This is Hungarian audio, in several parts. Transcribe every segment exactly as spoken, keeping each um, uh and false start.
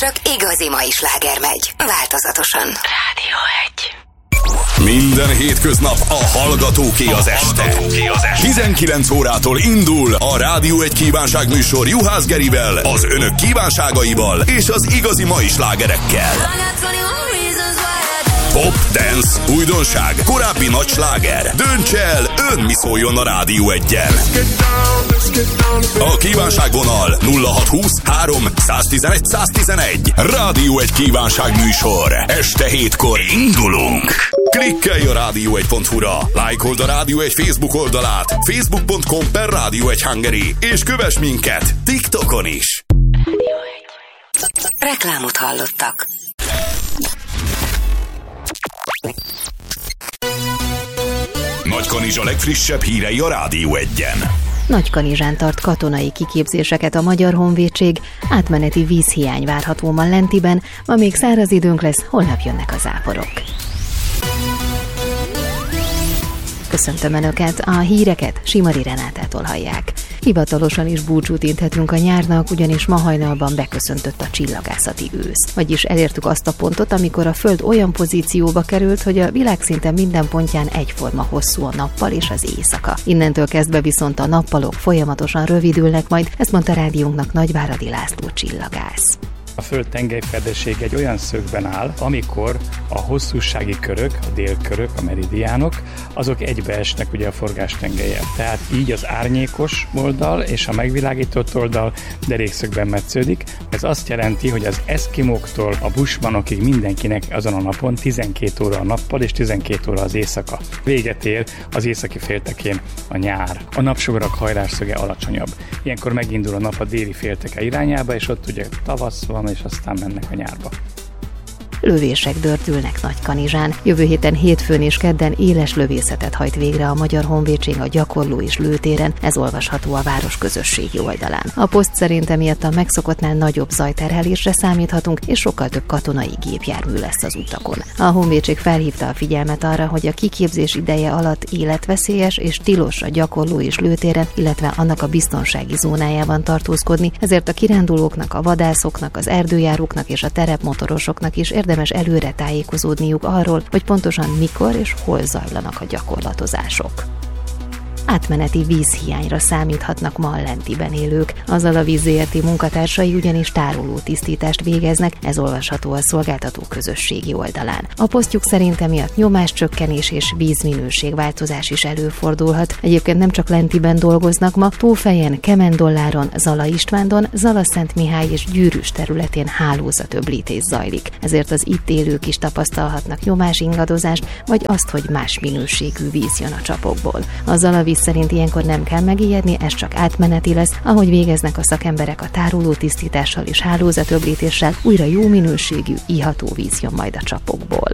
csak igazi mai sláger megy. Változatosan. Rádió egy. Minden hétköznap a Hallgatóké az este. tizenkilenc órától indul a Rádió egy kívánság műsor Juhász Gerivel, az önök kívánságaival és az igazi mai slágerekkel. Pop, dance, újdonság, korábbi nagy sláger. Dönts el, ön mi szóljon a Rádió egyen. A kívánságvonal nulla hatszázhúsz három száztizenegy száztizenegy. Rádió egy kívánság műsor. Este hétkor indulunk. Klikkelj a rádió egy pont hu-ra, lájkold a Rádió egy Facebook oldalát, facebook pont com per Rádió egy Hungary, és kövess minket TikTokon is. Rádió egy. Reklámot hallottak. Nagykanizsa legfrissebb hírei a Rádió egyen. Nagykanizsán tart katonai kiképzéseket a Magyar Honvédség, átmeneti vízhiány várható ma Lentiben, ma még száraz időnk lesz, holnap jönnek a záporok. Köszöntöm Önöket, a híreket Simari Renátától hallják. Hivatalosan is búcsút inthetünk a nyárnak, ugyanis ma hajnalban beköszöntött a csillagászati ősz. Vagyis elértük azt a pontot, amikor a Föld olyan pozícióba került, hogy a világszinten minden pontján egyforma hosszú a nappal és az éjszaka. Innentől kezdve viszont a nappalok folyamatosan rövidülnek majd, ezt mondta rádiónknak Nagyváradi László csillagász. A Föld tengelyfedezség egy olyan szögben áll, amikor a hosszúsági körök, a délkörök, a meridiánok, azok egybeesnek ugye a forgástengellyel. Tehát így az árnyékos oldal és a megvilágított oldal derékszögben metsződik. Ez azt jelenti, hogy az eszkimóktól a bushmanokig mindenkinek azon a napon tizenkét óra a nappal és tizenkét óra az éjszaka. Véget ér az északi féltekén a nyár. A napsugarak hajlásszöge alacsonyabb. Ilyenkor megindul a nap a déli félteke irányába, és ott ugye tavasz van, és aztán mennek a nyárba. Lövések dördülnek Nagykanizsán. Jövő héten hétfőn és kedden éles lövészetet hajt végre a Magyar Honvédség a gyakorló és lőtéren, ez olvasható a város közösségi oldalán. A poszt szerint emiatt a megszokottnál nagyobb zajterhelésre számíthatunk, és sokkal több katonai gépjármű lesz az utakon. A Honvédség felhívta a figyelmet arra, hogy a kiképzés ideje alatt életveszélyes és tilos a gyakorló és lőtéren, illetve annak a biztonsági zónájában tartózkodni, ezért a kirándulóknak, a vadászoknak, az erdőjáróknak és a terepmotorosoknak is érdemes előre tájékozódniuk arról, hogy pontosan mikor és hol zajlanak a gyakorlatozások. Átmeneti vízhiányra számíthatnak ma a Lentiben élők. Az Alavíz Zé Er Té munkatársai ugyanis tároló tisztítást végeznek, ez olvasható a szolgáltató közösségi oldalán. A posztjuk szerint emiatt nyomáscsökkenés és vízminőségváltozás is előfordulhat. Egyébként nem csak Lentiben dolgoznak ma, Tófejen, Kemendolláron, Zala Istvándon, Zalaszentmihály és Gyűrűs területén hálózatöblítés zajlik. Ezért az itt élők is tapasztalhatnak nyomásingadozást, vagy azt, hogy más minőségű víz jön a csapokból. Az Alavíz szerint ilyenkor nem kell megijedni, ez csak átmeneti lesz, ahogy végeznek a szakemberek a tároló tisztítással és hálózatöblítéssel, újra jó minőségű, iható víz jön majd a csapokból.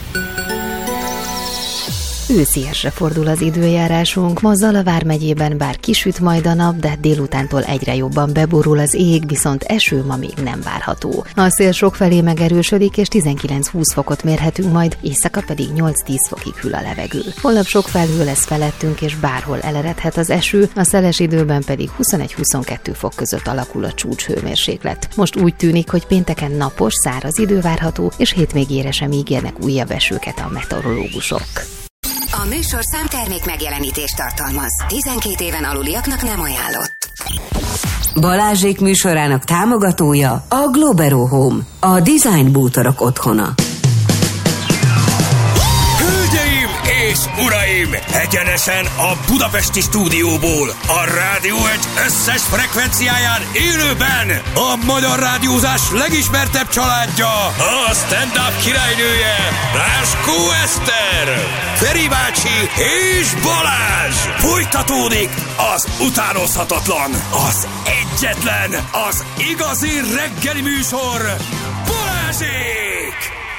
Ősziesre fordul az időjárásunk, ma Zala vármegyében bár kisüt majd a nap, de délutántól egyre jobban beborul az ég, viszont eső ma még nem várható. A szél sokfelé megerősödik, és tizenkilenc-húsz fokot mérhetünk majd, éjszaka pedig nyolc-tíz fokig hűl a levegő. Holnap sok felhő lesz felettünk, és bárhol eleredhet az eső, a szeles időben pedig huszonegy-huszonkettő fok között alakul a csúcshőmérséklet. Most úgy tűnik, hogy pénteken napos, száraz idő várható, és hétvégére sem ígérnek újabb esőket a meteorológusok. A műsor számtermék megjelenítést tartalmaz. tizenkét éven aluliaknak nem ajánlott. Balázsék műsorának támogatója a Globero Home, a design bútorok otthona. Hölgyeim és uraim, egyenesen a budapesti stúdióból, a Rádió egy összes frekvenciáján élőben a magyar rádiózás legismertebb családja, a stand-up királynője, Láskó Eszter, Feri bácsi és Balázs. Folytatódik az utánozhatatlan, az egyetlen, az igazi reggeli műsor, Balázsék!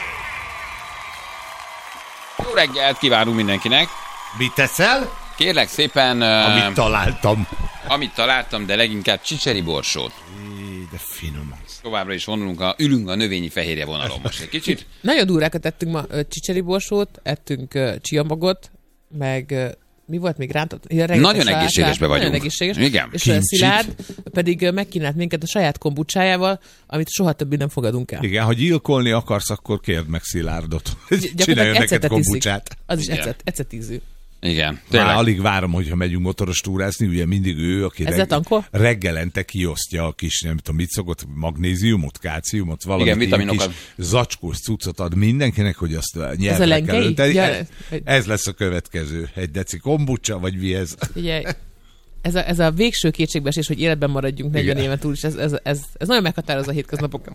Jó reggelt kívánunk mindenkinek! Mit teszel? Kérlek szépen... Amit uh, találtam. Amit találtam, de leginkább csicseri borsót. É, de finom az. Továbbra is vonulunk a, ülünk a növényi fehérje vonalon most egy kicsit. Nagyon durvákat ettünk ma, csicseri borsót, ettünk uh, csiamagot, meg uh, mi volt még rántott? Ja, nagyon egészségesbe vagyunk. Nagyon egészséges. Igen. És Kincsit. Szilárd pedig megkínált minket a saját kombucsájával, amit soha többé nem fogadunk el. Igen, ha gyilkolni akarsz, akkor kérd meg Szilárdot. Csináljon neked kombucsát. Az is Igen. ecet, ecetízű. Igen. Már alig várom, hogyha megyünk motoros túrázni, ugye mindig ő, aki Ezzel reg- tankol? reggelente kiosztja a kis, nem tudom, mit szokott, magnéziumot, kálciumot, valamit. Igen, ilyen vitaminokat. kis zacskós cuccot ad mindenkinek, hogy azt nyelvre lengei? kell önteni. Ja, Ez, hogy- ez lesz a következő. Egy deci kombucsa, vagy mi ez? Ugye, ez a, ez a végső kétségbeesés, hogy életben maradjunk negyven Igen. éven túl, és ez, ez, ez, ez nagyon meghatározza a hétköznapokon.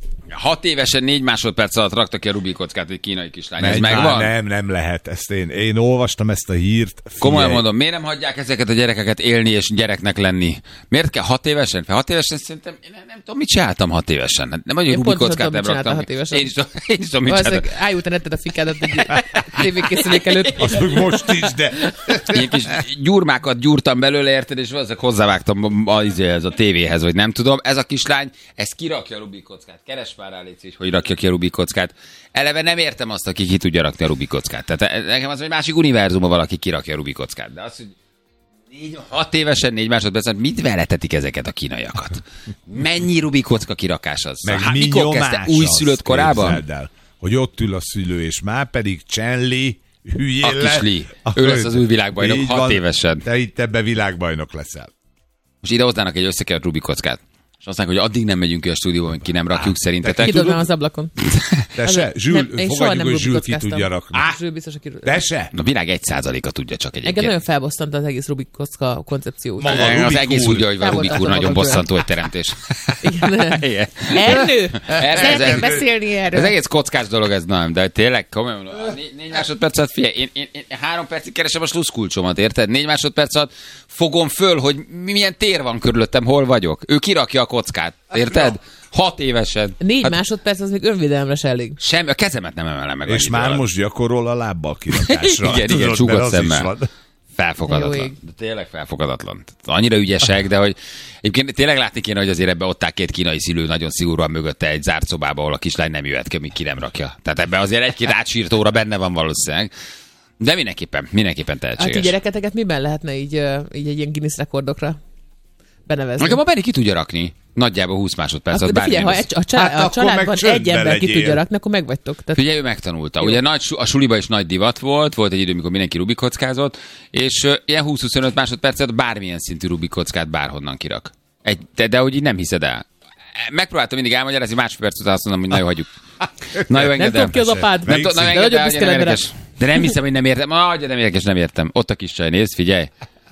Hat évesen négy másodperc alatt rakta ki a Rubik kockát egy kínai kislány. Ez Megy már, megvan? Nem, nem lehet. Ezt én, én olvastam ezt a hírt. Figyelj. Komolyan mondom, miért nem hagyják ezeket a gyerekeket élni és gyereknek lenni? Miért kell hat évesen? Fel hat évesen szerintem, én nem, nem tudom, mit csináltam hat évesen. Hát nem vagy, hogy Én Rubik pontosan kockát tudom, nem mit raktam. csináltál hat évesen. Én is tudom, én is tudom, mit csináltam. Valószínűleg állj után etted a fikádat egy tévékészülék előtt. Azt meg most is, de... Ilyen kis gyurmákat gyúrtam belőle, érted, és valószínűleg hozzávágtam a, izéhez, a tévéhez, vagy nem tudom. Ez a kislány, ez kirakja a Rubik kockát. Keres már rá, légy szíves, hogy rakja ki a Rubik kockát. Eleve nem értem azt, aki ki tudja rakni a Rubik kockát. Tehát nekem az, hogy másik univerzum, valaki kirakja a Rubik kockát. De az, hogy négy, hat évesen, négy másodpercen, mit veletetik ezeket a kínaiakat? Mennyi Rubik kocka kirakás az? Meg Hát mi mikor nyomás kezdte? Újszülött az, korában? képzeld el, hogy ott ül a szülő, és már pedig Csenli, hülyél A kis Li. Ő lesz az új világbajnok, Így hat van, évesen. Te itt ebbe világbajnok leszel. Most ide hoznának egy összekert Rubik kockát. És azt mondják, hogy addig nem megyünk ki a stúdióba, hogy ki nem rakjuk szerintetek. Kidobnám az ablakon. Te Az- se, Zsül, nem, én soha fogadjuk, nem hogy Zsül ki rubikockáztam. tudja rakni. Zsül biztos, aki... Te se? A világ egy százaléka tudja csak Engem egyébként. nagyon felbosszant az egész Rubik kocka koncepció. Maga Az Rubik egész úr. úgy, hogy van Fel Rubik voltam úr, nagyon magam bosszantó egy teremtés. Igen. Igen. Ernő! Erre- Szeretnék ez- beszélni erről. Ez egész kockás dolog, ez nem, de tényleg, komolyan mondom, a négy, négy másodpercet, figyelj, én, én, én, három percig keresem a sluszkulcsomat, érted? Négy másodperc alatt fogom föl, hogy milyen tér van körülöttem, hol vagyok. Ő kirakja a kockát, érted? Hat évesen. Négy Hát másodperc, az még önvédelemre se elég. semmi, a kezemet nem emelem meg. És annyi már alatt. most gyakorol a lábbal kirakásra. Igen, igen, Tudod, csukott mert az is szemmel. van. Jó Felfogadatlan. ég. De tényleg felfogadatlan. Annyira ügyesek, de hogy egyébként tényleg látni kéne, hogy azért ebbe ott áll két kínai szülő nagyon szigorúan mögötte egy zárt szobába, ahol a kislány nem jöhet ki, amíg ki nem rakja. Tehát ebbe azért egy-két átsírt óra benne van valószínűleg. De mindenképpen, mindenképpen Hát tehetséges. ti gyereketeket miben lehetne így, ö, így egy ilyen Guinness rekordokra benevezni? Nekem a Benni ki tudja rakni. Nagyjából húsz másodperc. Akkor, az de figyelj, ha bármilyen egy, a, család, Hát a akkor családban meg egy csöndbe ember ki legyél. tudja rakni, akkor meg vagytok. Tehát Figyelj, ő megtanulta. Ugye nagy, a suliba is nagy divat volt, volt egy idő, amikor mindenki Rubik kockázott, és ö, ilyen húsz-huszonöt másodpercet bármilyen szintű Rubik kockát bárhonnan kirak. Egy, de, de hogy így nem hiszed el. Megpróbáltam mindig elmagyarázni, másodperc után azt mondom, hogy na jó, hagyjuk. Na jó, nem engedem. tudom ki az apád. Nem tudom, na, de engedd nagyon el, hogy büszke nem lenne rá. érdekes. De nem hiszem, hogy nem értem. Ah, nem érdekes, nem értem. Ott a kis csaj, nézd, figyelj.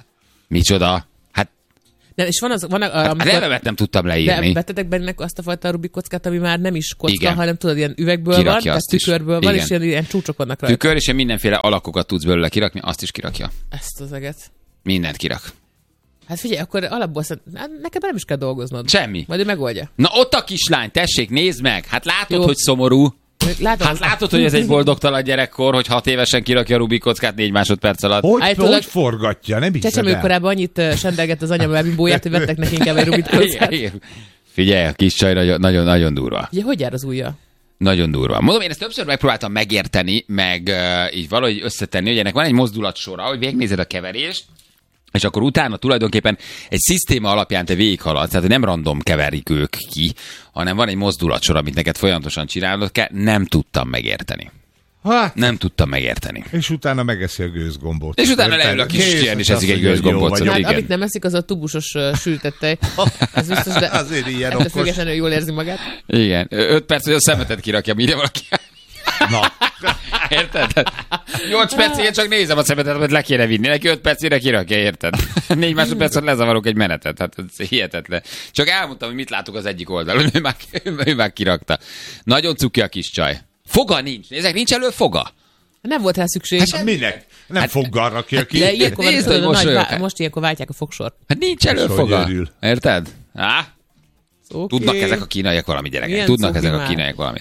Micsoda? Hát, De, és van az, van a, hát amikor, revemet nem tudtam de leírni. vettetek benne azt a fajta Rubik kockát, ami már nem is kocka, Igen. hanem tudod, ilyen üvegből Kirakja van, tehát azt is. tükörből van, Igen. és ilyen, ilyen csúcsok vannak rajta. Tükör, és ilyen mindenféle alakokat tudsz belőle kirakni, azt is kirakja. Ezt az eget. Mindent kirak. Hát figyelj, akkor alapból szerint, hát neked nem is kell dolgoznod. Semmi. Majd ő megoldja. Na ott a kislány, tessék, nézd meg! Hát látod, Jó. hogy szomorú. Látom, Hát látod, hogy ez egy boldogtalan gyerekkor, hogy hat évesen kirakja a Rubik kockát négy másodperc alatt. Hogy, Állítólag- hogy forgatja, nem hiszed Csecsemő el? korában annyit ö, sendelgett az anyám elbimbóját, hogy vettek neki inkább egy Rubik kockát. Igen. Figyelj, a kis csaj nagyon, nagyon, nagyon durva. Ugye, hogy jár az ujja? Nagyon durva. Mondom, én ezt többször megpróbáltam megérteni, meg uh, így valahogy összetenni, hogy ennek van egy mozdulatsora, hogy végignézed a keverést, és akkor utána tulajdonképpen egy szisztéma alapján te végighaladsz, tehát nem random keverik ők ki, hanem van egy mozdulatsor, amit neked folyamatosan csinálnod kell, nem tudtam megérteni. Hát, Nem tudtam megérteni. és utána megeszi a gőzgombot. És utána Érted? leül a kis Kész, ilyen, és azt eszik egy mondja, hogy jó gőzgombot, vagyok. szóval Hát, igen. amit nem eszik, az a tubusos uh, sültett tej. Ez biztos, de Azért ilyen ettől okos. függetlenül jól érzi magát. Igen. Ö- Öt perc, hogy a szemetet kirakja, mire valaki. Na, Érted? Nyolc percig csak nézem a szemetet, amit le kéne vinni. Neki öt percére kirakja, érted? Négy másodpercet lezavarok egy menetet. Hát ez hihetetlen. Csak elmondtam, hogy mit látok az egyik oldalon. Ő már, ő már kirakta. Nagyon cuki a kis csaj. Foga nincs. Nézzek, nincs elő foga. Nem volt rá szükség. hát minek? Nem hát, foggal rakja ki. De ilyenkor van, Nézd, tudod, hogy a nagy, mosolyog. vá- most ilyenkor váltják a fogsort. Hát nincs elő És hogy foga. örül. Érted? Á? Okay. Tudnak ezek a kínaiak valami, gyerekek. Milyen Tudnak cuki ezek a már. kínaiak valami.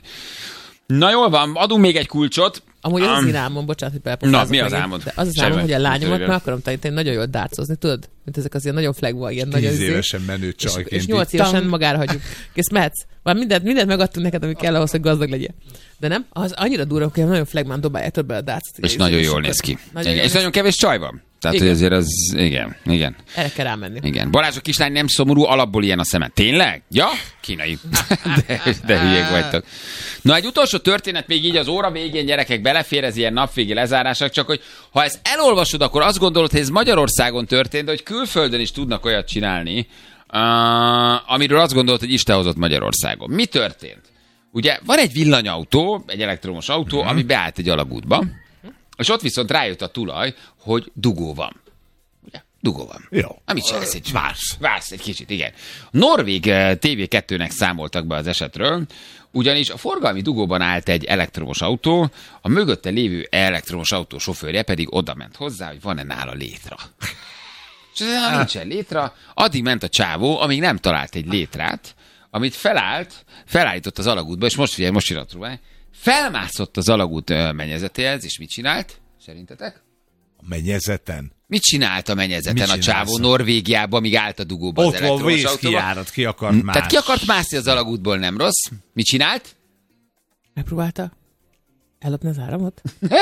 Na jól van, adunk még egy kulcsot. Amúgy az az Um, én álmom, bocsánat, hogy belpofázok. Na, mi az megint. álmod? De az az Semmi. álmom, hogy a lányomat Semmi. meg akarom tanítani nagyon jól dárcozni, tudod? Mint ezek az ilyen nagyon flagva, ilyen nagyon Tíz izé. évesen menő És, csajként. és nyolc itt. évesen magára hagyjuk. Kész, mehetsz. Már mindent, mindent megadtunk neked, ami kell ahhoz, hogy gazdag legyél. De nem? Az annyira durva, hogy nagyon flagmán dobálják több bele a dárcot. És nagyon jól néz ki. Nagyon Igen, jól és néz nagyon kevés csaj van. Tehát, Igen. hogy azért az, igen, igen. Erre kell rámenni. Igen. Balázs, a kislány nem szomorú, alapból ilyen a szeme. Tényleg? Ja? Kínai. De, de hülyék vagytok. Na, egy utolsó történet még így az óra végén, gyerekek, belefér, ez ilyen napvégi lezárások, csak hogy ha ezt elolvasod, akkor azt gondolod, hogy ez Magyarországon történt, de hogy külföldön is tudnak olyat csinálni, uh, amiről azt gondolod, hogy Isten hozott Magyarországon. Mi történt? Ugye van egy villanyautó, egy elektromos autó, mm-hmm. ami beállt egy alagútba, és ott viszont rájött a tulaj, hogy dugó van. Ugye? Dugó van. Jó. Amit csinálsz egy Vársz. Vársz egy kicsit, igen. A norvég té vé kettőnek számoltak be az esetről, ugyanis a forgalmi dugóban állt egy elektromos autó, a mögötte lévő elektromos autó sofőrje pedig oda ment hozzá, hogy van-e nála létra. És ha nincsen létra, addig ment a csávó, amíg nem talált egy létrát, amit felállt, felállított az alagútba, és most figyelj, most jön a trúvány, felmászott az alagút mennyezetéhez, és mit csinált? Szerintetek? A mennyezeten? Mit csinált a mennyezeten Mit a csávó csinálsz? Norvégiában, amíg állt a dugóba az Ott van elektromos autóba? vészkijárat, ki akart más. Tehát ki akart mászni az alagútból, nem rossz? Mit csinált? Megpróbálta ellopni az áramot?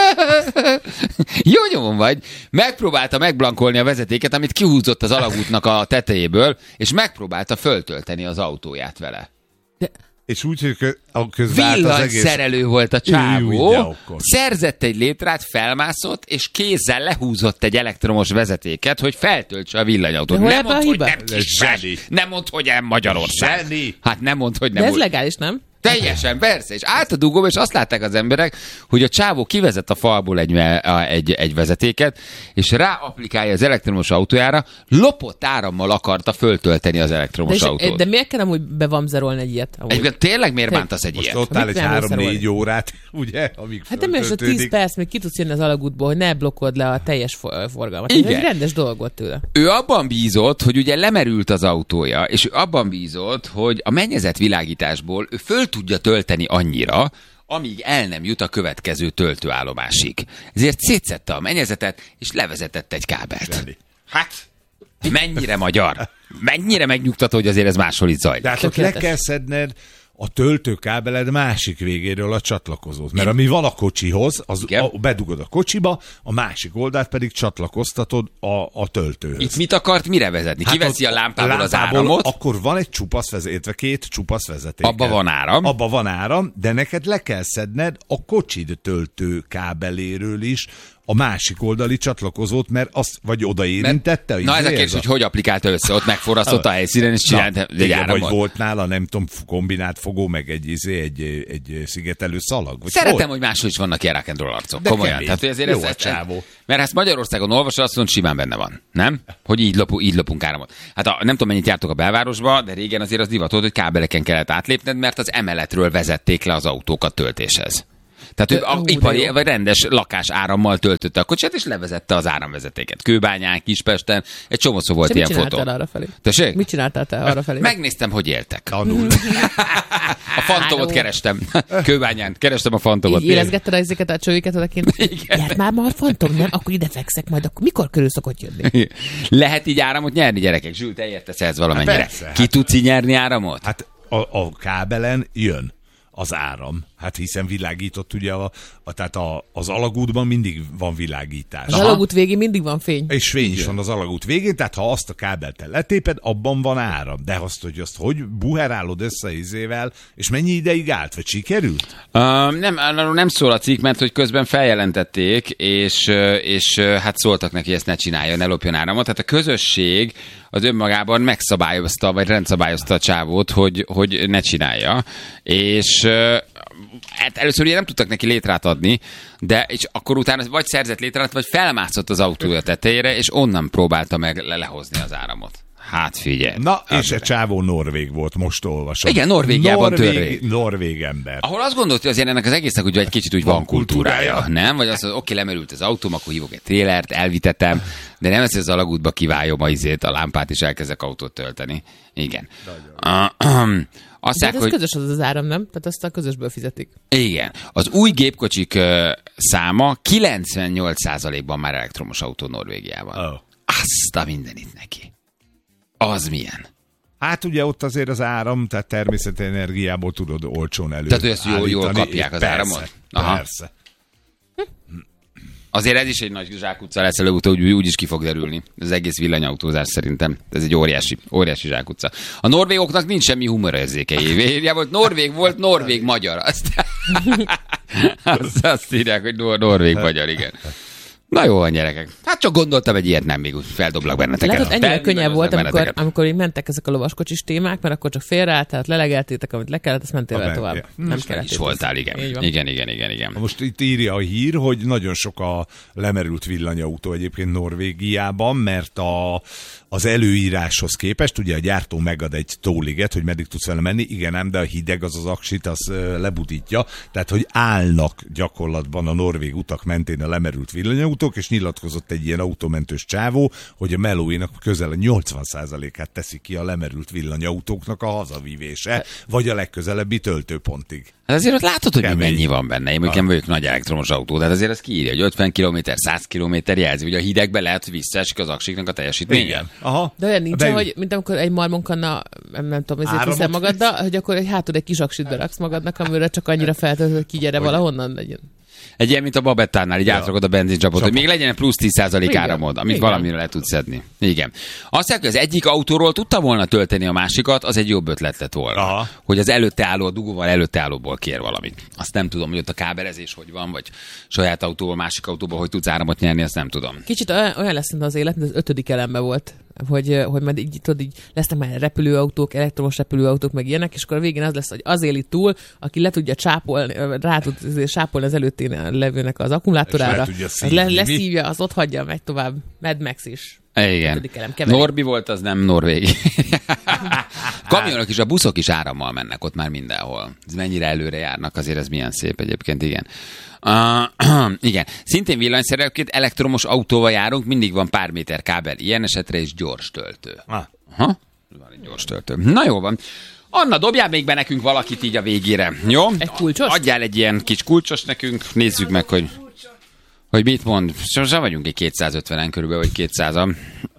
Jó nyomon vagy. Megpróbálta megblankolni a vezetéket, amit kihúzott az alagútnak a tetejéből, és megpróbálta föltölteni az autóját vele. De... És úgy, hogy kö- a közben állt az egész... Villanyszerelő volt a Új, csávó, de okos. szerzett egy létrát, felmászott, és kézzel lehúzott egy elektromos vezetéket, hogy feltöltse a villanyautót. De hol Nem ebben a mondd, hogy hiba? nem Ez kisfás. zseni. Nem mondd, hogy nem Magyarország. Zseni. Hát nem mondd, hogy nem. De ez úgy. legális, nem? Teljesen, persze. És állt a dugóba, és azt látták az emberek, hogy a csávó kivezet a falból egy, egy, egy vezetéket, és ráapplikálja az elektromos autójára, lopott árammal akarta föltölteni az elektromos De, autót. és, de miért kell amúgy bevamzerolni egy ilyet? Amúgy? Egyébként tényleg miért Te- bántasz egy Most ilyet? ott áll Mit egy nem három-négy összerolni? órát, ugye, amíg Hát nem is a tíz föltöltődik. perc, még ki tudsz jönni az alagútból, hogy ne blokkold le a teljes for- forgalmat. Igen. Ez egy rendes dolog volt tőle. Ő abban bízott, hogy ugye lemerült az autója, és ő abban bízott, hogy a mennyezet világításból ő föl tudja tölteni annyira, amíg el nem jut a következő töltőállomásig. Ezért szétszette a mennyezetet, és levezetett egy kábelt. Zseni. Hát, mennyire magyar? Mennyire megnyugtató, hogy azért ez máshol itt zajlik. De hát ott le Tökéletes. kell szedned a töltőkábeled másik végéről a csatlakozót. Mert ami van a kocsihoz, az a, bedugod a kocsiba, a másik oldalt pedig csatlakoztatod a, a töltőhöz. Itt mit akart mire vezetni? Kiveszi ott a lámpából az lámpából áramot, Akkor van egy csupasz vezető, két csupasz vezeték. abba van áram. Abba van áram, de neked le kell szedned a kocsid töltő kábeléről is a másik oldali csatlakozót, mert azt vagy odaérintette. Na ez a kérdés, hogy hogy applikálta össze, ott megforrasztott a helyszínen, és csinált egy igen, vagy áramot. volt nála, nem tudom, kombinált fogó, meg egy, izé, egy, egy szigetelő szalag. Vagy Szeretem, hol? hogy máshol is vannak ilyen rock and roll arcok. De Komolyan. kemény. Tehát, hogy azért Jó ez, a ez, csávó. mert ezt Magyarországon olvasod, azt mondod, simán benne van. Nem? Hogy így, lopu, így lopunk áramot. Hát a, nem tudom, mennyit jártok a belvárosba, de régen azért az divat volt, hogy kábeleken kellett átlépned, mert az emeletről vezették le az autókat töltéshez. Tehát ő a Ú, de ipari, jó. vagy rendes lakás árammal töltötte a kocsiját, és levezette az áramvezetéket. Kőbányán, Kispesten, egy csomószor volt Te ilyen mit fotó. csináltál arra felé? Tessék? Mit csináltál te arra felé? Megnéztem, hogy éltek. Tanul. A fantomot kerestem. Kőbányán. Kerestem a fantomot. Így érezgetted ezeket a csőiket odakint? Igen. Gyert már, már fantom, nem? Akkor ide fekszek majd, akkor mikor körül szokott jönni? Lehet így áramot nyerni, gyerekek? Zsül, te értesz ez valamennyire? Hát persze, Ki hát- tudsz így nyerni áramot? Hát a, a kábelen jön az áram. Hát hiszen világított ugye, a, a, tehát a, az alagútban mindig van világítás. Az alagút végén mindig van fény. És fény is van az alagút végén, tehát ha azt a kábelt te letéped, abban van áram. De azt, hogy azt hogy buherálod össze izével, és mennyi ideig állt, vagy sikerült? Uh, nem, arról nem szól a cikk, mert hogy közben feljelentették, és, ö, és ö, hát szóltak neki, ezt ne csinálja, ne lopjon áramot. Tehát a közösség az önmagában megszabályozta, vagy rendszabályozta a csávót, hogy, hogy ne csinálja. És ö, hát először ugye nem tudtak neki létrát adni, de és akkor utána vagy szerzett létrát, vagy felmászott az autója tetejére, és onnan próbálta meg le- lehozni az áramot. Hát figyelj. Na, hát, és a csávó norvég volt, most olvasom. Igen, Norvégiában norvég, törvény. norvég ember. Ahol azt gondolt, hogy azért ennek az egésznek úgy egy kicsit úgy van, Van kultúrája, kultúrája. nem? Vagy azt mondod, oké, lemerült az autóm, akkor hívok egy trélert, elvitetem, de nem ezt az alagútba kiváljon a izét, a lámpát, és elkezdek autót tölteni. Igen. Azt De hát mondják, ez hogy közös az az áram, nem? Tehát azt a közösből fizetik. igen. Az új gépkocsik ö, száma kilencvennyolc százalékban már elektromos autó Norvégiában. Oh. Azt a mindenit neki. Az milyen? Hát ugye ott azért az áram, tehát természeti energiából tudod olcsón elő. Tehát, hogy ezt jól- jól állítani. kapják az Persze, áramot? Aha. Persze. Azért ez is egy nagy zsákutca lesz előbb-utóbb, úgy, úgy is ki fog derülni. Ez egész villanyautózás szerintem. Ez egy óriási, óriási zsákutca. A norvégoknak nincs semmi humorérzékei. Volt norvég, volt norvég-magyar. Azt, azt, azt írják, hogy nor- norvég-magyar, igen. Na jó van, gyerekek. Hát csak gondoltam, egy ilyet nem, még úgy feldoblak benneteket. Lehet, ennyire könnyebb volt, amikor, amikor így mentek ezek a lovaskocsis témák, mert akkor csak félreálltál, lelegeltétek, amit le kellett, azt mentél vele tovább. Ja. Nem kellett. Is voltál, igen. Igen, igen, igen, igen. Most itt írja a hír, hogy nagyon sok a lemerült villanyautó egyébként Norvégiában, mert a, az előíráshoz képest, ugye a gyártó megad egy tóliget, hogy meddig tudsz vele menni, igen ám, de a hideg az az aksit, az lebudítja, tehát hogy állnak gyakorlatban a norvég utak mentén a lemerült villanyautók, és nyilatkozott egy ilyen autómentős csávó, hogy a melóinak közel a nyolcvan százalékát teszi ki a lemerült villanyautóknak a hazavívése, vagy a legközelebbi töltőpontig. Hát azért ott látod, hogy mennyi van benne. Én mondjuk nem vagyok nagy elektromos autó, de azért ez kiírja, hogy ötven kilométer, száz kilométer jelzi, hogy a hidegbe lehet, hogy visszaesik az aksiknak a teljesítménye. Igen. Aha. De olyan nincs, De... hogy mint amikor egy marmonkanna, nem, nem tudom, ezért hiszem magaddal, hogy akkor egy hátul egy kis aksit beraksz magadnak, amire csak annyira feltöltött, hogy kigyere valahonnan legyen. Egy ilyen, mint a Babettánál, így ja. átrakod a benzincsapot, hogy még legyen plusz tíz százalék áramod, amit igen. valamire le tudsz szedni. Igen. Azt mondják, hogy az egyik autóról tudta volna tölteni a másikat, az egy jobb ötlet lett volna. Aha. Hogy az előtte álló, a dugóval előtte állóból kér valamit. Azt nem tudom, hogy ott a kábelezés hogy van, vagy saját autóból, másik autóból, hogy tudsz áramot nyerni, azt nem tudom. Kicsit olyan, olyan lesz az élet, mint az ötödik elemben volt. Hogy, hogy majd így, tudod, így lesznek már repülőautók, elektromos repülőautók, meg ilyenek, és akkor a végén az lesz, hogy az éli túl, aki le tudja csápolni, rá tud sápolni az előttén levőnek az akkumulátorára, az le, leszívja, az ott hagyja, megy tovább. Mad Max is. Igen. Norbi volt, az nem norvég. Kamionok is, a buszok is árammal mennek ott már mindenhol. Ez mennyire előre járnak, azért ez milyen szép egyébként, igen. Uh, igen. Szintén villanyszerelőként elektromos autóval járunk, mindig van pár méter kábel. Ilyen esetre is gyors töltő. Ah. Aha. Van egy gyors töltő. Na jó van. Anna, dobjál még be nekünk valakit így a végére. Jó? Egy kulcsos? Adjál egy ilyen kis kulcsos nekünk. Nézzük meg, hogy, hogy mit mond. Sosem vagyunk egy kétszázötvenen körülbelül, vagy kétszázan.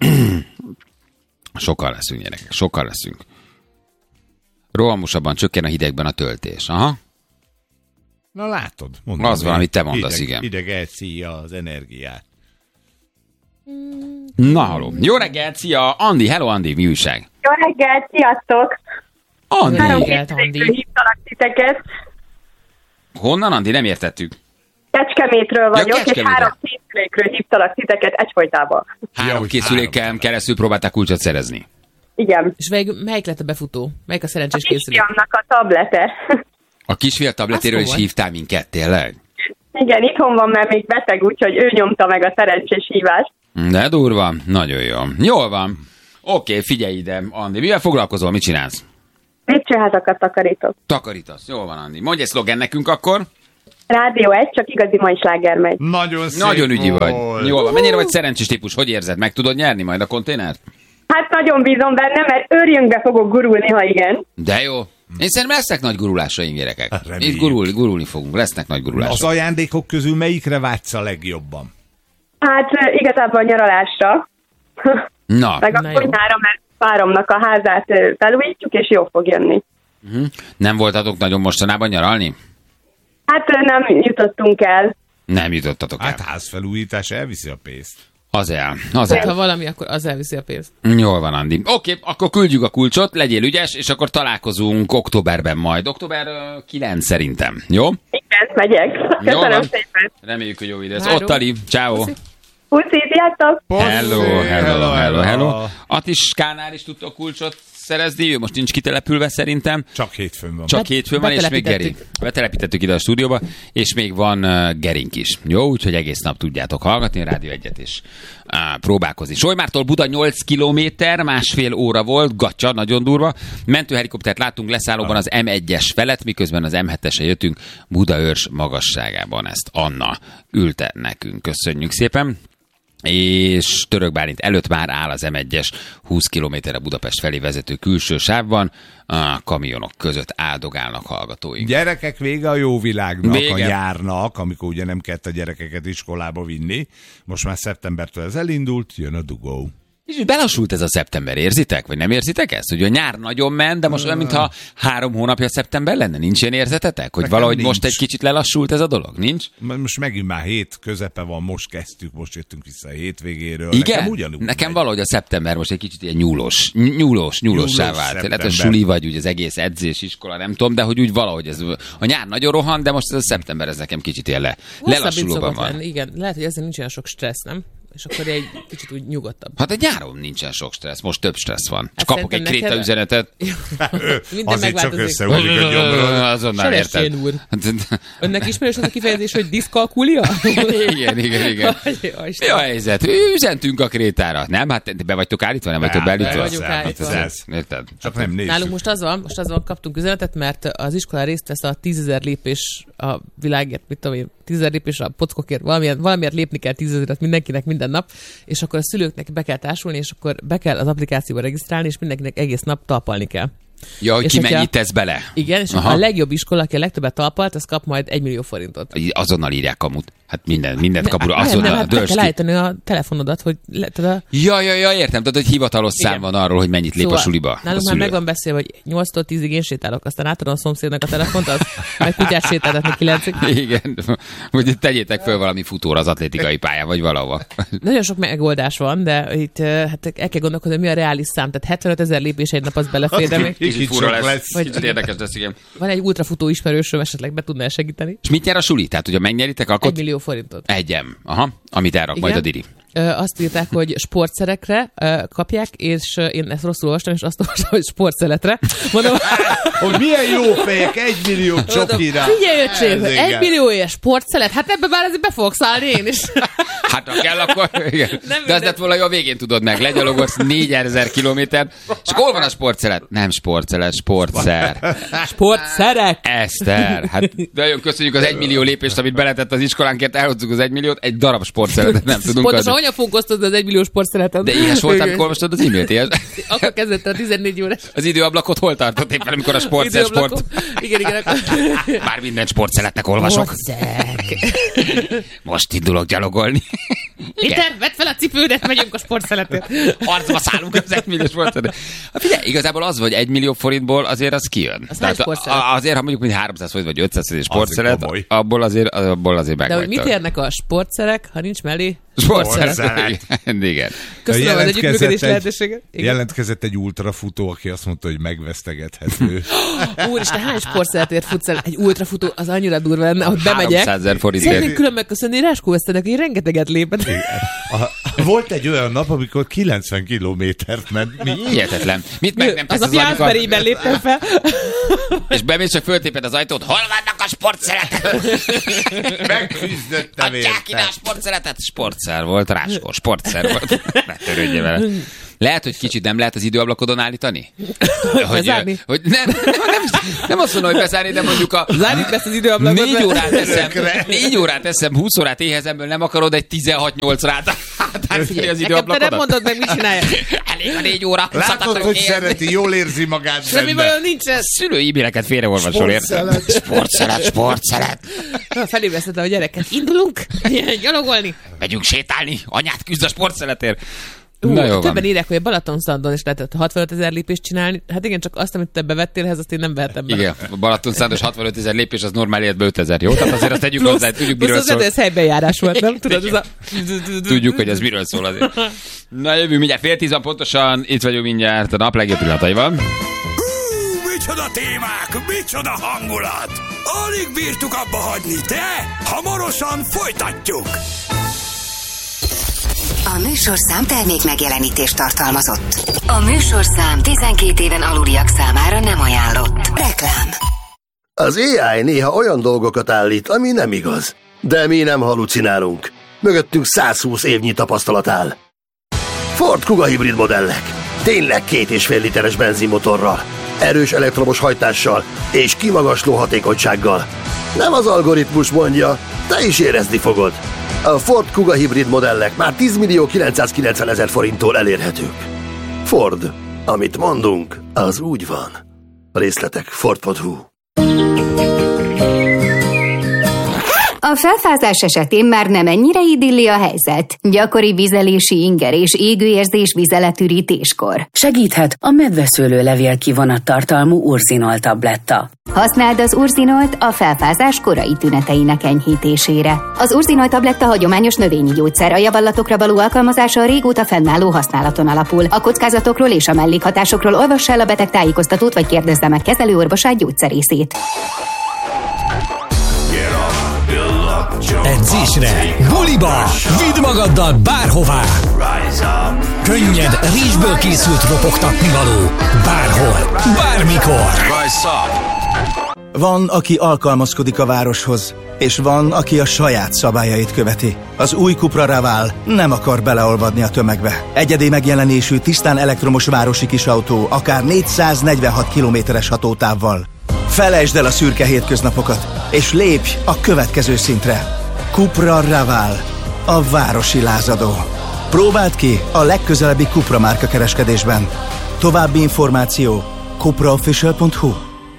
Sokkal leszünk, gyerekek. Sokkal leszünk. Rohamosabban csökken a hidegben a töltés. Aha. Na látod. Mondom, az van, amit te mondasz, hideg, igen. Hideg elszíja az energiát. Na, haló. Jó reggelt, szia! Andi, hello Andi, mi újság? Jó reggelt, sziasztok! Andi. Három Andi. Hívtalak titeket. Honnan, Andi? Nem értettük. Kecskemétről vagyok, ja, Kecskemétről. és három készülékről hívtalak titeket egyfolytában. Három ja, készüléken keresztül próbálták kulcsot szerezni. Igen. És melyik, melyik lett a befutó? Melyik a szerencsés a készülék? A kisfiamnak a tablete. A kisfiam tabletéről is hívtál minket, tényleg? Igen, itthon van, mert még beteg, úgyhogy ő nyomta meg a szerencsés hívást. De durva, nagyon jó. Jól van. Oké, figyelj ide, Andi. Mivel foglalkozol, mit csinálsz? Lépcsőházakat takarítok. Takarítasz, jól van, Andi. Mondj egy szlogen nekünk akkor. Rádió egy, csak igazi mai sláger megy. Nagyon szép Nagyon ügyi volt. vagy. Jól van. Mennyire vagy szerencsés típus? Hogy érzed? Meg tudod nyerni majd a konténert? Hát nagyon bízom benne, mert őrjönkbe fogok gurulni, ha igen. De jó. Én szerintem lesznek nagy gurulásaink, gyerekek. Reméljük. Itt gurulni, gurulni fogunk. Lesznek nagy gurulások. Az ajándékok közül melyikre vágysz a legjobban? Hát igazából nyaralásra. Na. Meg a konyhára, mert páromnak a házát felújítjuk, és jó fog jönni. Uh-huh. Nem voltatok nagyon mostanában nyaralni? Hát nem jutottunk el. Nem jutottatok el. Hát házfelújítás elviszi a pénzt. Az el. Az el. Ha valami, akkor az elviszi a pénzt. Jól van, Andi. Oké, akkor küldjük a kulcsot, legyél ügyes, és akkor találkozunk októberben majd. Október kilenc szerintem. Jó? Igen, megyek. Köszönöm szépen. Reméljük, hogy jó ide. Ottali, ciao. Puszi, sziasztok! Hello, hello, hello, hello. Atiskánál is tudtok kulcsot szerezni, ő most nincs kitelepülve szerintem. Csak hétfőn van. Csak Bet- hétfőn van, és még Geri. Betelepítettük ide a stúdióba, és még van uh, Gerink is. Jó, úgyhogy egész nap tudjátok hallgatni a Rádió egyet és uh, próbálkozni. Solymártól Buda nyolc kilométer, másfél óra volt, gatya, nagyon durva. Mentőhelikoptert láttunk leszállóban az em egyes felett, miközben az em hetesre jöttünk Budaörs magasságában. Ezt Anna ülte nekünk. Köszönjük szépen. És Török Bálint előtt már áll az em egyes húsz kilométerre Budapest felé vezető külső sávban, a kamionok között áldogálnak hallgatóink. Gyerekek, vége a jó világnak, vége. A nyárnak, amikor ugye nem kellett a gyerekeket iskolába vinni. Most már szeptembertől ez elindult, jön a dugó. És belassult ez a szeptember, érzitek? Vagy nem érzitek ezt? Hogy a nyár nagyon ment, de most olyan, mintha három hónapja szeptember lenne. Nincs ilyen érzetetek? Hogy Nekem valahogy nincs. most egy kicsit lelassult ez a dolog? Nincs? Most megint már hét közepe van, most kezdtük, most jöttünk vissza a hétvégéről. Igen? Nekem ugyanúgy Nekem megy. valahogy a szeptember most egy kicsit ilyen nyúlós, nyúlós, nyúlossá Nyúlós vált. Lehet a szeptember. suli vagy úgy az egész edzés, iskola, nem tudom, de hogy úgy valahogy ez, a nyár nagyon rohan, de most ez a szeptember ez nekem kicsit ilyen le, Hosszabb itt lelassulóban szokott van. lenni, igen. Lehet, hogy ezzel nincs olyan sok stressz, nem? És akkor egy kicsit úgy nyugodtabb. Hát egy nyáron nincsen sok stressz, most több stressz van. Hát Csak kapok egy szerintem kréta neked- üzenetet. Minden Azért csak megváltozik. összeugrik a gyomról. Azonnal érted. Sebestyén úr. Önnek ismerős az a kifejezés, hogy diszkalkulia? Igen, igen, igen. Mi a helyzet? Üzentünk a krétára. Nem? Hát be vagytok állítva? Nem vagytok Be beállítva? vagyunk állítva. Hát ez- Érted? Csak nem nézzük. Nálunk most az van, most az van, kaptunk üzenetet, mert az iskola részt vesz a tízezer lépés a világért, mit tudom én, tízezer lépés a pockokért, valamiért, valamiért lépni kell tízezeret mindenkinek minden nap, és akkor a szülőknek be kell társulni, és akkor be kell az applikációba regisztrálni, és mindenkinek egész nap talpalni kell. Ja, hogy És ki hogyha- mennyit tesz bele. Igen, és Aha. a legjobb iskola, aki a legtöbbet talpalt, az kap majd egy millió forintot. Azonnal írják kamut. Hát minden, mindent kapura. nem, nem, Azonnal hát be dörsz kell ki. állítani a telefonodat, hogy le, tudod, Ja, ja, ja, értem. Tehát, hogy hivatalos szám Igen. van arról, hogy mennyit lép a suliba. Nálunk a már szülő. meg van beszélve, hogy nyolctól tízig én sétálok, aztán átadom a szomszédnak a telefont, az majd kutyát sétáltatni kilencig. Igen, hogy tegyétek föl valami futóra az atlétikai pályán, vagy valahova. Nagyon sok megoldás van, de itt eh, hát el kell gondolkodni, hogy mi a reális szám. Tehát hetvenöt ezer lépés egy nap, az belefér, de még Kicsit fura sok lesz. lesz. Vagy kicsit érdekes lesz, igen. van egy ultrafutó ismerősöm, esetleg be tudná segíteni. És mit nyer a suli? Tehát, hogyha megnyeritek, akkor Egy millió forintot. egyem. Aha, amit elrak Igen. majd a diri. Ö, azt írták, hogy sportszerekre ö, kapják, és ö, én ezt rosszul olvastam, és azt olvastam, hogy sportszeletre. Mondom, Hogy milyen jó fejek, egy millió csokira. figyelj, öcsém, Ez egy igen. millióért sportszelet, hát ebbe már azért be fogok szállni én is. Hát, ha kell, akkor igen. Nem De az minden. lett volna jó, a végén tudod meg. Legyalogolsz négyezer kilométer. És akkor hol van a sportszelet? Nem sportszelet, sportszer. Sportszerek! Eszter, hát nagyon köszönjük az egymillió lépést, amit beletett az iskolánkért, elhozzuk az egymilliót, egy darab sportszeletet nem tudunk Pontosan adni. hogyan fogunk osztani az egymillió sportszeletet? De éhes voltál, amikor olvastad az e-mailt, éhes? Akkor kezdett a tizennégy órás Az időablakot hol tartott éppen, amikor a sportszer időablakon. sport? Igen, igen. akkor- Már minden sportszeletnek olvasok. Most indulok gyalogolni. Péter, vedd fel a cipődet, megyünk a sportszeletért. Harcba szállunk az egymillió sportszelet. Hát figyelj, igazából az, hogy egy millió forintból azért az kijön. Az Tehát hány sportszelet? a- azért, ha mondjuk mint háromszáz forint vagy ötszáz forint sportszelet, komoly. abból azért, abból azért De hogy megvagytok. mit érnek a sportszerek, ha nincs mellé? Sportszelet. Sportszelet. Igen, igen. Köszönöm az Jelentkezett együttműködés egy- lehetőséget. Igen. Jelentkezett egy ultrafutó, aki azt mondta, hogy megvesztegethető. Úristen, hány sportszeletért futsz el? Egy ultrafutó, az annyira durva lenne, hogy bemegyek. háromszázezer forintért. Szeretnék külön megköszönni Ráskó Eszternek, hogy rengeteget lépett. A, volt egy olyan nap, amikor kilencven kilométert ment. Mi? Hihetetlen. Mit meg nem Az tesz a az anyuka? Jászberényben léptem fel. És bemész, csak föltéped az ajtót. Hol vannak a sportszeletek? Megküzdöttem Adják ide érte. a sportszeletet. Sportszer volt, Ráskó, sportszer volt. Ne törődjél vele. Lehet, hogy kicsit nem lehet az időablakodon állítani? Hogy, Bezárni? hogy nem, nem, nem azt mondom, hogy bezárni, de mondjuk a Zárjuk be ezt az időablakot. négy mert- órát eszem, négy órát eszem, húsz órát éhezemből nem akarod egy tizenhat nyolc rát átfigyelni az Nekem te nem időablakodat? mondod meg, mit csinálja. Elég a négy óra. Látod, hogy szereti, jól érzi magát Semmi benne. bajom nincs ez. Szülői e-maileket félreolvasol, érted? Sportszelet, sportszelet. Felébresztettem a gyereket. Indulunk? Gyalogolni? Megyünk sétálni, anyát küzd a sportszeletért. Ú, Na jó van. többen írják, hogy a Balatonszandon is lehetett hatvanöt ezer lépést csinálni. Hát igen, csak azt, amit te bevettél, ehhez azt én nem vehetem be. Igen, a Balatonszándos hatvanöt ezer lépés, az normál életben ötezer, jó? Tehát azért azt tegyük Plusz- hozzá, tudjuk, plusz miről az szól. ez helybejárás volt, nem? Tudod, ez a... Tudjuk, hogy ez miről szól azért. Na jövő mindjárt fél tíz van pontosan, itt vagyunk mindjárt a nap legjobb pillanataival. Hú, micsoda témák, micsoda hangulat! Alig bírtuk abba hagyni, de hamarosan folytatjuk! A műsorszám termék megjelenítést tartalmazott. A műsorszám tizenkét éven aluliak számára nem ajánlott. Reklám. Az á i néha olyan dolgokat állít, ami nem igaz. De mi nem halucinálunk. Mögöttünk száz húsz évnyi tapasztalat áll. Ford Kuga hibrid modellek. Tényleg két és fél literes benzinmotorral, erős elektromos hajtással és kimagasló hatékonysággal. Nem az algoritmus mondja, te is érezni fogod. A Ford Kuga hibrid modellek már tíz millió kilencszázkilencven ezer forinttól elérhetők. Ford. Amit mondunk, az úgy van. Részletek Ford pont hu. A A felfázás esetén már nem ennyire idilli a helyzet. Gyakori vizelési inger és égőérzés vizeletürítéskor. Segíthet a medveszőlő levél kivonat tartalmú urzinol tabletta. Használd az urzinolt a felfázás korai tüneteinek enyhítésére. Az urzinolt tabletta hagyományos növényi gyógyszer, a javallatokra való alkalmazása a régóta fennálló használaton alapul. A kockázatokról és a mellékhatásokról olvass el a beteg tájékoztatót, vagy kérdezze meg kezelőorvosát, gyógyszerészét. Edzésre, buliba, vidd magaddal bárhová. Könnyed, rizsből készült ropogtatni való. Bárhol, bármikor. Van, aki alkalmazkodik a városhoz, és van, aki a saját szabályait követi. Az új Cupra Raval nem akar beleolvadni a tömegbe. Egyedi megjelenésű, tisztán elektromos városi kisautó, akár négyszáznegyvenhat kilométeres hatótávval. Felejtsd el a szürke hétköznapokat, és lépj a következő szintre. Cupra Raval, a városi lázadó. Próbáld ki a legközelebbi Cupra márka kereskedésben. További információ cupra official pont hu.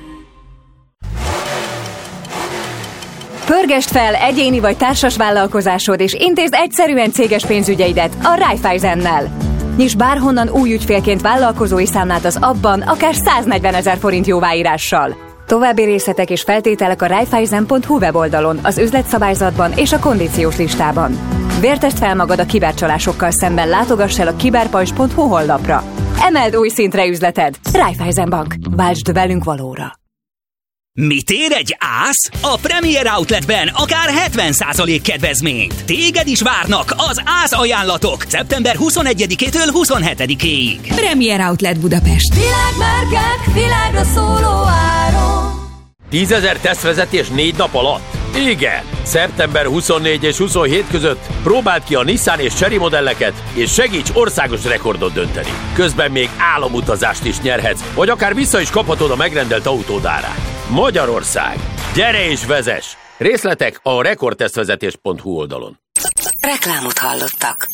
Pörgesd fel egyéni vagy társas vállalkozásod, és intézd egyszerűen céges pénzügyeidet a Raiffeisennel. Nyisd bárhonnan új ügyfélként vállalkozói számlát az abban, akár száznegyvenezer forint jóváírással. További részletek és feltételek a raiffeisen pont hu weboldalon, az üzletszabályzatban és a kondíciós listában. Vértesd fel magad a kibercsalásokkal szemben, látogass el a kiberpajzs pont hu honlapra. Emeld új szintre üzleted. Raiffeisen Bank. Váltsd velünk valóra. Mit ér egy ász? A Premier Outletben akár hetven százalék kedvezményt. Téged is várnak az ász ajánlatok szeptember huszonegyedikétől huszonhetedikéig. Premier Outlet Budapest. Világmárkák, világra szóló áron. tízezer tesztvezetés négy nap alatt? Igen! szeptember huszonnégy és huszonhét között próbáld ki a Nissan és Chery modelleket, és segíts országos rekordot dönteni. Közben még álomutazást is nyerhetsz, vagy akár vissza is kaphatod a megrendelt autód árát. Magyarország! Gyere és vezess! Részletek a rekordtesztvezetés pont hu oldalon. Reklámot hallottak.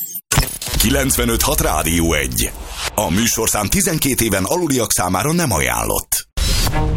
kilencvenöt hat Rádió egy. A műsorszám tizenkét éven aluliak számára nem ajánlott.